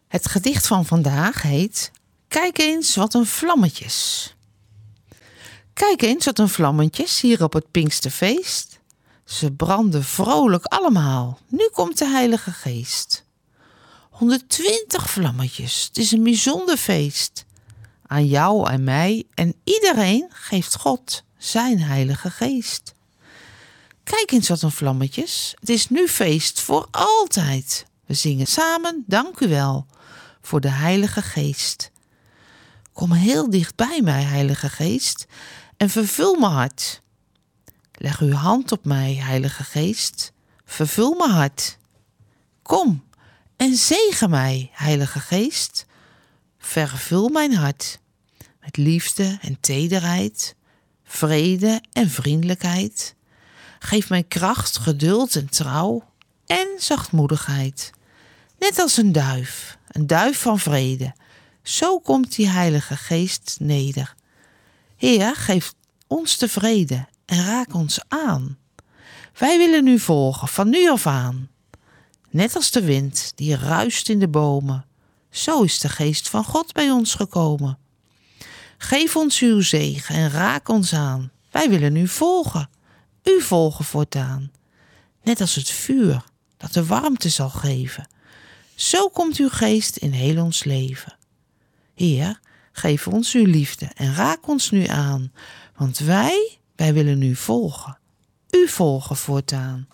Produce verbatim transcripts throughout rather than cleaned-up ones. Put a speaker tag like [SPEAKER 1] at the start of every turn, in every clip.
[SPEAKER 1] Het gedicht van vandaag heet Kijk eens wat een vlammetjes. Kijk eens wat een vlammetjes hier op het Pinksterfeest. Ze branden vrolijk allemaal, nu komt de Heilige Geest. honderdtwintig vlammetjes, het is een bijzonder feest. Aan jou en mij en iedereen geeft God zijn Heilige Geest. Kijk eens wat een vlammetjes, het is nu feest voor altijd. We zingen samen, dank u wel, voor de Heilige Geest. Kom heel dicht bij mij, Heilige Geest, en vervul mijn hart. Leg uw hand op mij, Heilige Geest, vervul mijn hart. Kom en zegen mij, Heilige Geest, vervul mijn hart. Met liefde en tederheid, vrede en vriendelijkheid. Geef mij kracht, geduld en trouw en zachtmoedigheid. Net als een duif, een duif van vrede. Zo komt die Heilige Geest neder. Heer, geef ons de vrede en raak ons aan. Wij willen u volgen, van nu af aan. Net als de wind die ruist in de bomen. Zo is de Geest van God bij ons gekomen. Geef ons uw zegen en raak ons aan. Wij willen u volgen, u volgen voortaan. Net als het vuur dat de warmte zal geven. Zo komt uw Geest in heel ons leven. Heer, geef ons uw liefde en raak ons nu aan. Want wij, wij willen u volgen, u volgen voortaan.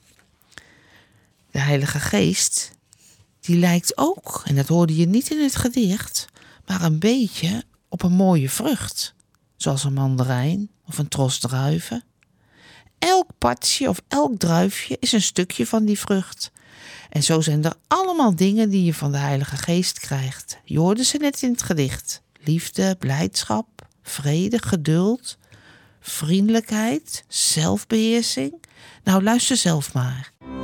[SPEAKER 1] De Heilige Geest, die lijkt ook, en dat hoorde je niet in het gedicht, maar een beetje op een mooie vrucht. Zoals een mandarijn of een tros druiven. Elk partje of elk druifje is een stukje van die vrucht. En zo zijn er allemaal dingen die je van de Heilige Geest krijgt. Je hoorde ze net in het gedicht. Liefde, blijdschap, vrede, geduld, vriendelijkheid, zelfbeheersing. Nou, luister zelf maar.